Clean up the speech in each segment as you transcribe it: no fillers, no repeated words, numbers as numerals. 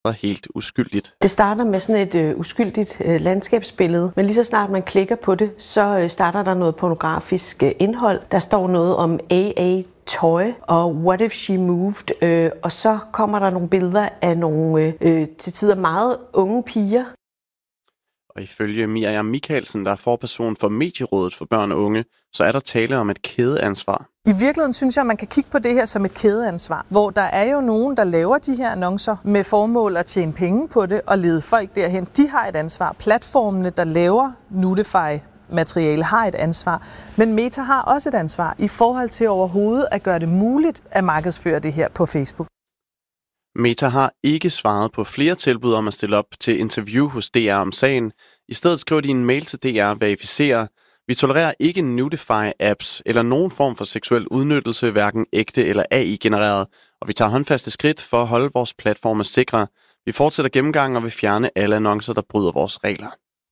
helt uskyldigt. Det starter med sådan et uskyldigt landskabsbillede, men lige så snart man klikker på det, så starter der noget pornografisk indhold. Der står noget om AA tøj og what if she moved, og så kommer der nogle billeder af nogle til tider meget unge piger. Og ifølge Miriam Michaelsen, der er forperson for Medierådet for børn og unge, så er der tale om et kædeansvar. I virkeligheden synes jeg, at man kan kigge på det her som et kædeansvar, hvor der er jo nogen, der laver de her annoncer med formål at tjene penge på det og lede folk derhen. De har et ansvar. Platformene, der laver Nudify-materiale, har et ansvar. Men Meta har også et ansvar i forhold til overhovedet at gøre det muligt at markedsføre det her på Facebook. Meta har ikke svaret på flere tilbud om at stille op til interview hos DR om sagen. I stedet skriver de en mail til DR verificerer: Vi tolererer ikke Nudify-apps eller nogen form for seksuel udnyttelse, hverken ægte eller AI-genereret, og vi tager håndfaste skridt for at holde vores platforme sikre. Vi fortsætter gennemgangen og vil fjerne alle annoncer, der bryder vores regler.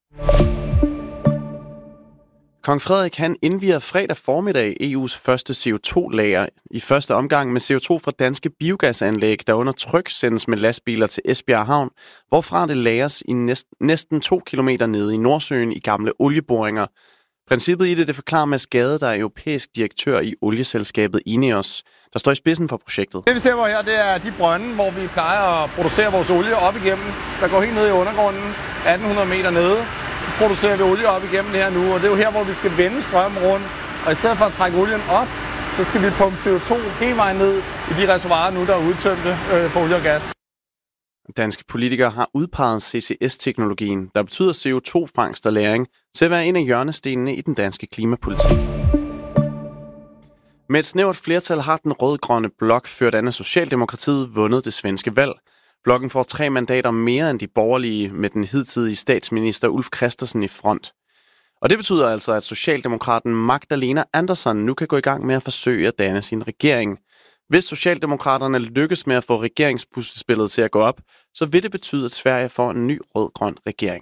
Kong Frederik han indvier fredag formiddag EU's første CO2-lager i første omgang med CO2 fra danske biogasanlæg, der under tryk sendes med lastbiler til Esbjerg Havn, hvorfra det lagres i næsten 2 kilometer nede i Nordsøen i gamle olieboringer. Princippet i det forklarer Mads Gade, der er europæisk direktør i olieselskabet Ineos, der står i spidsen for projektet. Det vi ser her, det er de brønde, hvor vi plejer at producere vores olie op igennem. Der går helt ned i undergrunden, 1800 meter nede. Så producerer vi olie op igennem det her nu, og det er jo her, hvor vi skal vende strømmen rundt. Og i stedet for at trække olien op, så skal vi pumpe CO2 hele vejen ned i de reservoirer nu, der er udtømte for olie og gas. Danske politikere har udpeget CCS-teknologien, der betyder CO2-fangst og lagring, til at være en af hjørnestenene i den danske klimapolitik. Med et snævert flertal har den rød-grønne blok, ført an af Socialdemokratiet, vundet det svenske valg. Blokken får 3 mandater mere end de borgerlige med den hidtidige statsminister Ulf Kristersson i front. Og det betyder altså, at Socialdemokraten Magdalena Andersson nu kan gå i gang med at forsøge at danne sin regering. Hvis Socialdemokraterne lykkes med at få regeringspuslespillet til at gå op, så vil det betyde, at Sverige får en ny rød-grøn regering.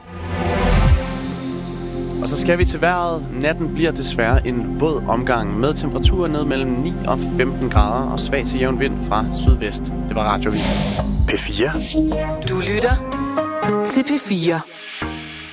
Og så skal vi til vejret. Natten bliver desværre en våd omgang med temperaturer ned mellem 9 og 15 grader og svag til jævn vind fra sydvest. Det var Radioavisen. P4. Du lytter til P4.